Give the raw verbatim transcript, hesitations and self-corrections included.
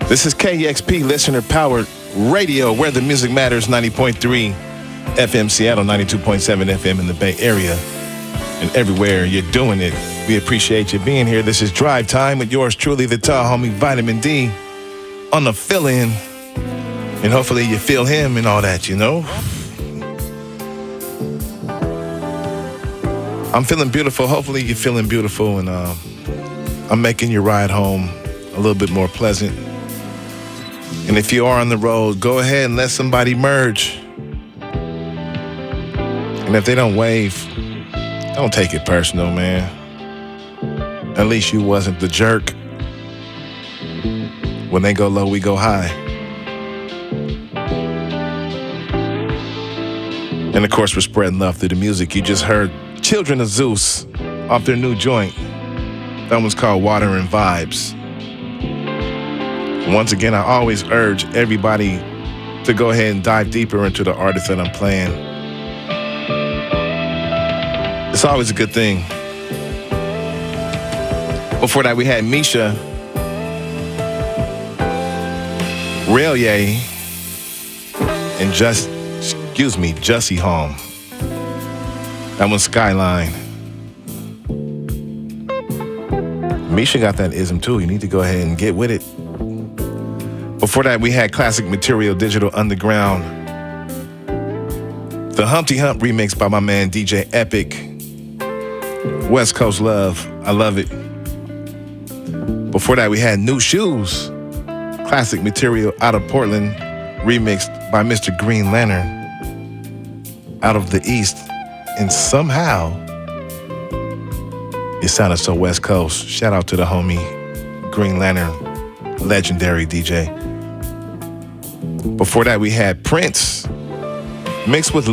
This is K X P Listener Powered Radio, where the music matters. ninety point three F M Seattle, ninety-two point seven F M in the Bay Area, and everywhere you're doing it. We appreciate you being here. This is Drive Time with yours truly, the tall homie Vitamin D, on the fill-in, and hopefully you feel him and all that, you know. I'm feeling beautiful. Hopefully you're feeling beautiful, and uh, I'm making your ride home a little bit more pleasant. And if you are on the road, go ahead and let somebody merge. And if they don't wave, don't take it personal, man. At least you wasn't the jerk. When they go low, we go high. And of course, we're spreading love through the music. You just heard Children of Zeus off their new joint. That one's called Water and Vibes. Once again, I always urge everybody to go ahead and dive deeper into the artists that I'm playing. It's always a good thing. Before that, we had Misha, Railye, and just, excuse me, Jussie Home. That one's Skyline. Misha got that ism too. You need to go ahead and get with it. Before that, we had Classic Material, Digital Underground. The Humpty Hump remix by my man D J Epic. West Coast Love, I love it. Before that, we had New Shoes, Classic Material out of Portland, remixed by Mister Green Lantern out of the East. And somehow, it sounded so West Coast. Shout out to the homie Green Lantern, legendary D J. Before that, we had Prince, mixed with